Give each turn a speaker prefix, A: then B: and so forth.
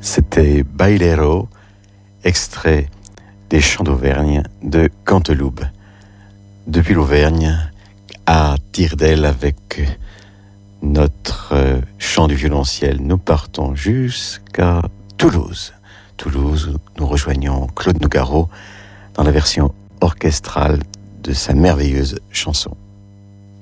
A: C'était Bailero, extrait des Chants d'Auvergne de Canteloube. Depuis l'Auvergne, à Tire-d'Aile avec notre chant du violonciel, nous partons jusqu'à Toulouse. Toulouse, nous rejoignons Claude Nougaro dans la version orchestrale de sa merveilleuse chanson.